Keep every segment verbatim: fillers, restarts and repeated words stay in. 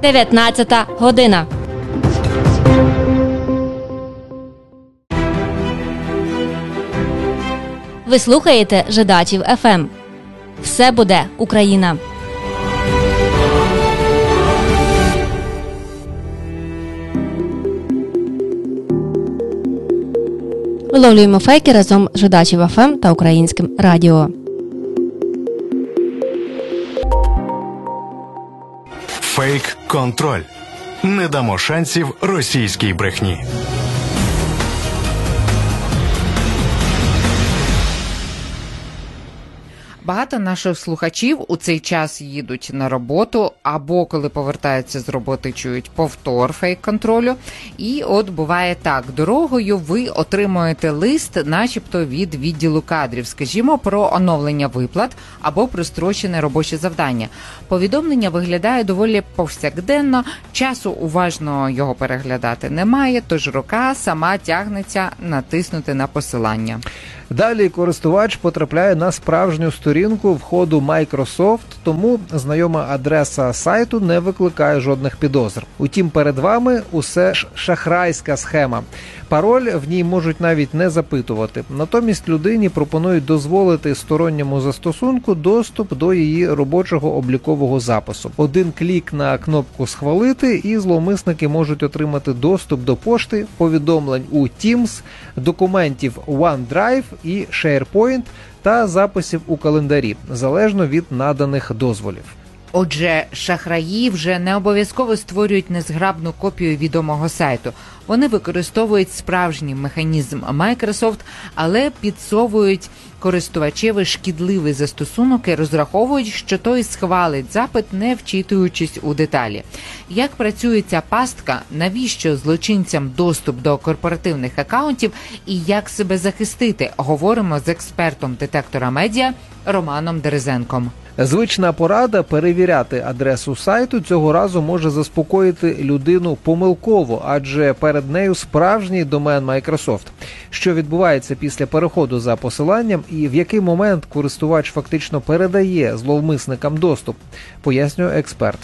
дев'ятнадцята година. Ви слухаєте Жидачів еф ем. Все буде Україна. Виловлюємо фейки разом з Жидачів еф ем та Українським радіо. Фейк-контроль. Не дамо шансів російській брехні. Багато наших слухачів у цей час їдуть на роботу, або коли повертаються з роботи, чують повтор фейк-контролю. І от буває так, дорогою ви отримуєте лист, начебто від відділу кадрів, скажімо, про оновлення виплат або прострочене робоче завдання. Повідомлення виглядає доволі повсякденно, часу уважно його переглядати немає, тож рука сама тягнеться натиснути на посилання. Далі користувач потрапляє на справжню сторінку входу Microsoft, тому знайома адреса сайту не викликає жодних підозр. Утім, перед вами усе ж шахрайська схема. Пароль в ній можуть навіть не запитувати. Натомість людині пропонують дозволити сторонньому застосунку доступ до її робочого облікового запису. Один клік на кнопку «Схвалити» і зловмисники можуть отримати доступ до пошти, повідомлень у Teams, документів OneDrive і SharePoint та записів у календарі, залежно від наданих дозволів. Отже, шахраї вже не обов'язково створюють незграбну копію відомого сайту. Вони використовують справжній механізм Microsoft, але підсовують користувачеві шкідливий застосунок і розраховують, що той схвалить запит, не вчитуючись у деталі. Як працює ця пастка, навіщо злочинцям доступ до корпоративних акаунтів і як себе захистити, говоримо з експертом детектора медіа Романом Дерезенком. Звична порада перевіряти адресу сайту цього разу може заспокоїти людину помилково, адже перед нею справжній домен Microsoft. Що відбувається після переходу за посиланням і в який момент користувач фактично передає зловмисникам доступ, пояснює експерт.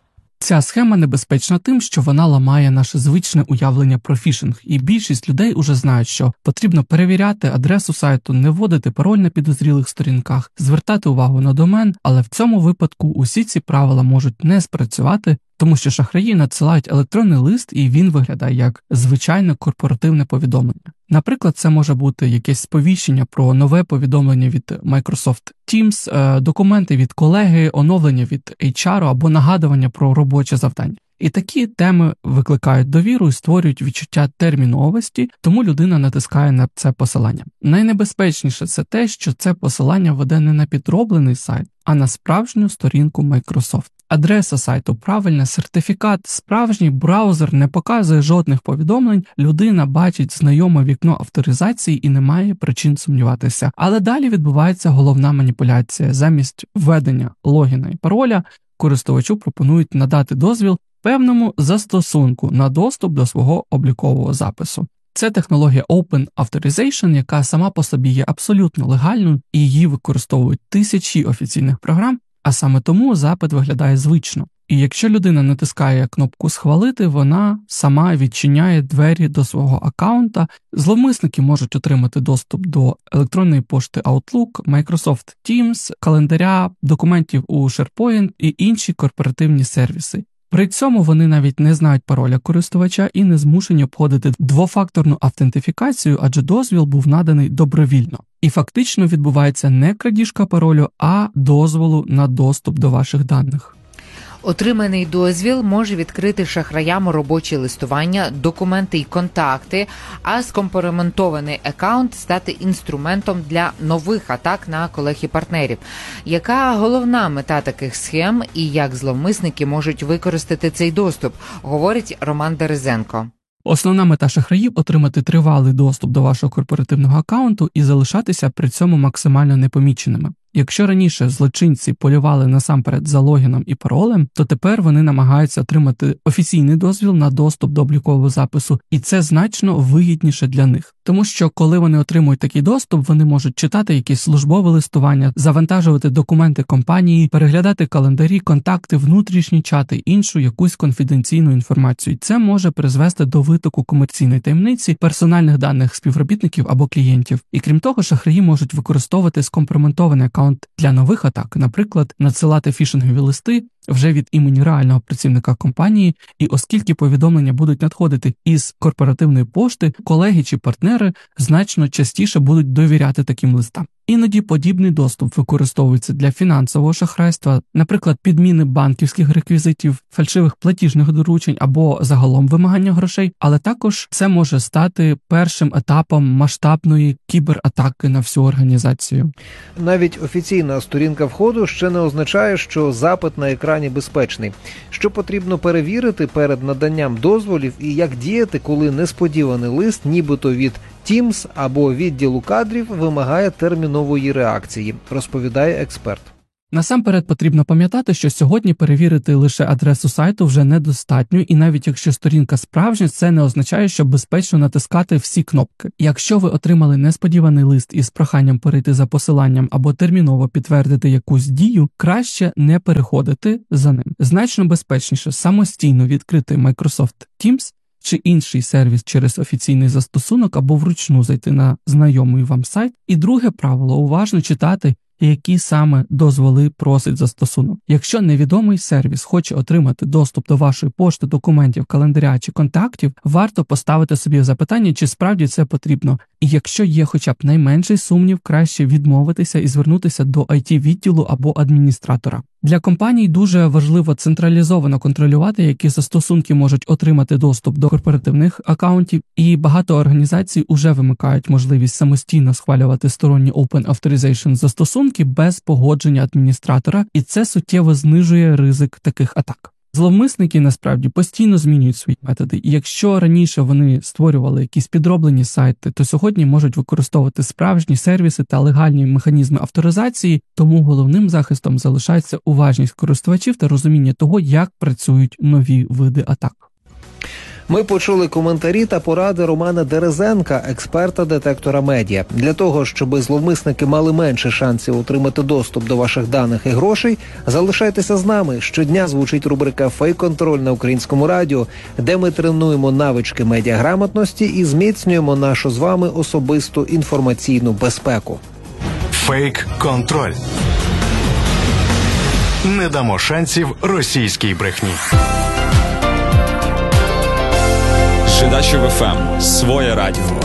Ця схема небезпечна тим, що вона ламає наше звичне уявлення про фішинг, і більшість людей уже знають, що потрібно перевіряти адресу сайту, не вводити пароль на підозрілих сторінках, звертати увагу на домен, але в цьому випадку усі ці правила можуть не спрацювати, тому що шахраї надсилають електронний лист, і він виглядає як звичайне корпоративне повідомлення. Наприклад, це може бути якесь сповіщення про нове повідомлення від Microsoft Teams, документи від колеги, оновлення від ейч ар або нагадування про робоче завдання. І такі теми викликають довіру і створюють відчуття терміновості, тому людина натискає на це посилання. Найнебезпечніше це те, що це посилання веде не на підроблений сайт, а на справжню сторінку Microsoft. Адреса сайту правильна, сертифікат справжній, браузер не показує жодних повідомлень, людина бачить знайоме вікно авторизації і не має причин сумніватися. Але далі відбувається головна маніпуляція. Замість введення логіна і пароля користувачу пропонують надати дозвіл певному застосунку на доступ до свого облікового запису. Це технологія Open Authorization, яка сама по собі є абсолютно легальною, і її використовують тисячі офіційних програм, а саме тому запит виглядає звично. І якщо людина натискає кнопку «Схвалити», вона сама відчиняє двері до свого аккаунта. Зловмисники можуть отримати доступ до електронної пошти Outlook, Microsoft Teams, календаря, документів у SharePoint і інші корпоративні сервіси. При цьому вони навіть не знають пароля користувача і не змушені обходити двофакторну автентифікацію, адже дозвіл був наданий добровільно. І фактично відбувається не крадіжка паролю, а дозволу на доступ до ваших даних. Отриманий дозвіл може відкрити шахраям робочі листування, документи і контакти, а скомпрометований акаунт стати інструментом для нових атак на колег і партнерів. Яка головна мета таких схем і як зловмисники можуть використати цей доступ, говорить Роман Дерезенко. Основна мета шахраїв – отримати тривалий доступ до вашого корпоративного акаунту і залишатися при цьому максимально непоміченими. Якщо раніше злочинці полювали насамперед за логіном і паролем, то тепер вони намагаються отримати офіційний дозвіл на доступ до облікового запису, і це значно вигідніше для них. Тому що коли вони отримують такий доступ, вони можуть читати якісь службове листування, завантажувати документи компанії, переглядати календарі, контакти, внутрішні чати, іншу якусь конфіденційну інформацію. Це може призвести до витоку комерційної таємниці, персональних даних співробітників або клієнтів. І крім того, шахраї можуть використовувати скомпрометований аккаунт для нових атак, наприклад, надсилати фішингові листи вже від імені реального працівника компанії, і оскільки повідомлення будуть надходити із корпоративної пошти, колеги чи партнери значно частіше будуть довіряти таким листам. Іноді подібний доступ використовується для фінансового шахрайства, наприклад, підміни банківських реквізитів, фальшивих платіжних доручень або загалом вимагання грошей, але також це може стати першим етапом масштабної кібератаки на всю організацію. Навіть офіційна сторінка входу ще не означає, що запит на екрані безпечний. Що потрібно перевірити перед наданням дозволів і як діяти, коли несподіваний лист, нібито від Teams або відділу кадрів, вимагає термінової реакції, розповідає експерт. Насамперед потрібно пам'ятати, що сьогодні перевірити лише адресу сайту вже недостатньо, і навіть якщо сторінка справжня, це не означає, що безпечно натискати всі кнопки. Якщо ви отримали несподіваний лист із проханням перейти за посиланням або терміново підтвердити якусь дію, краще не переходити за ним. Значно безпечніше самостійно відкрити Microsoft Teams чи інший сервіс через офіційний застосунок або вручну зайти на знайомий вам сайт. І друге правило – уважно читати, які саме дозволи просить застосунок. Якщо невідомий сервіс хоче отримати доступ до вашої пошти, документів, календаря чи контактів, варто поставити собі запитання, чи справді це потрібно. І якщо є хоча б найменший сумнів, краще відмовитися і звернутися до ай ті-відділу або адміністратора. Для компаній дуже важливо централізовано контролювати, які застосунки можуть отримати доступ до корпоративних акаунтів, і багато організацій уже вимикають можливість самостійно схвалювати сторонні Open Authorization застосунки без погодження адміністратора, і це суттєво знижує ризик таких атак. Зловмисники насправді постійно змінюють свої методи, і якщо раніше вони створювали якісь підроблені сайти, то сьогодні можуть використовувати справжні сервіси та легальні механізми авторизації, тому головним захистом залишається уважність користувачів та розуміння того, як працюють нові види атак. Ми почули коментарі та поради Романа Дерезенка, експерта детектора медіа. Для того, щоб зловмисники мали менше шансів отримати доступ до ваших даних і грошей, залишайтеся з нами. Щодня звучить рубрика «Фейк-контроль» на Українському радіо, де ми тренуємо навички медіаграмотності і зміцнюємо нашу з вами особисту інформаційну безпеку. Фейк-контроль. Не дамо шансів російській брехні. Жидачів еф ем. Своє радіо.